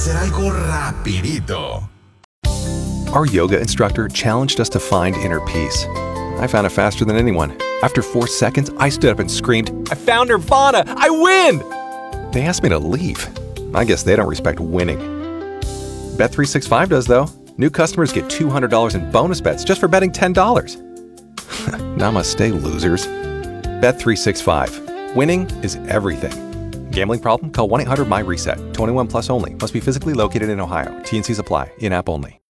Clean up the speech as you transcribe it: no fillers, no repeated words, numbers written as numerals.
hacer algo rapidito. Our yoga instructor challenged us to find inner peace. I found it faster than anyone. After 4 seconds, I stood up and screamed, "I found Nirvana! I win!" They asked me to leave. I guess they don't respect winning. Bet365 does, though. New customers get $200 in bonus bets just for betting $10. Namaste, losers. Bet365. Winning is everything. Gambling problem? Call 1-800-MY-RESET. 21 plus only. Must be physically located in Ohio. T&Cs apply. In-app only.